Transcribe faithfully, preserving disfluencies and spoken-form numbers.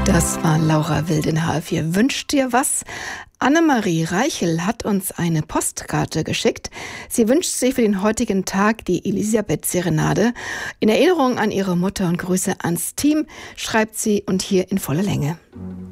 Das war Laura Wild in H F vier. Wünscht dir was? Annemarie Reichel hat uns eine Postkarte geschickt. Sie wünscht sich für den heutigen Tag die Elisabeth-Serenade. In Erinnerung an ihre Mutter und Grüße ans Team, schreibt sie, und hier in voller Länge.